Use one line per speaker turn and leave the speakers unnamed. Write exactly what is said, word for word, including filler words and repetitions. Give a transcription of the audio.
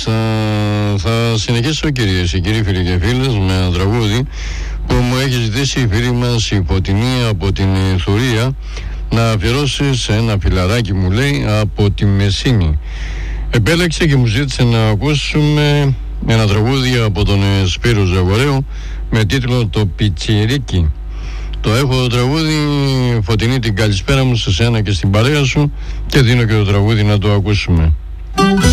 μάλιστα. Θα συνεχίσω, κυρίες και κύριοι, φίλοι και φίλες, με ένα τραγούδι που μου έχει ζητήσει η φίλη μας η Φωτεινή από την Θουρία να αφιερώσει σε ένα φιλαράκι, μου λέει, από τη Μεσίνη. Επέλεξε και μου ζήτησε να ακούσουμε ένα τραγούδι από τον Σπύρο Ζαγορέου με τίτλο «Το Πιτσιρίκι». Το έχω το τραγούδι. Φωτεινή, την καλησπέρα μου σε σένα και στην παρέα σου, και δίνω και το τραγούδι να το ακούσουμε.